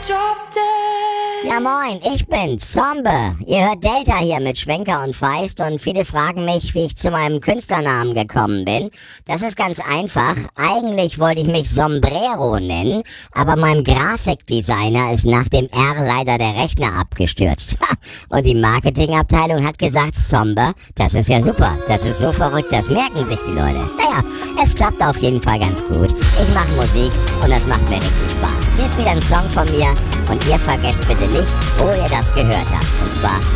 drop dead. Ja moin, ich bin's, Sombe. Ihr hört Delta hier mit Schwenker und Feist und viele fragen mich, wie ich zu meinem Künstlernamen gekommen bin. Das ist ganz einfach. Eigentlich wollte ich mich Sombrero nennen, aber meinem Grafikdesigner ist nach dem R leider der Rechner abgestürzt. Und die Marketingabteilung hat gesagt, Sombe, das ist ja super, das ist so verrückt, das merken sich die Leute. Naja, es klappt auf jeden Fall ganz gut. Ich mache Musik und das macht mir richtig Spaß. Hier ist wieder ein Song von mir und ihr vergesst bitte nicht, wo ihr das gehört habt. Und zwar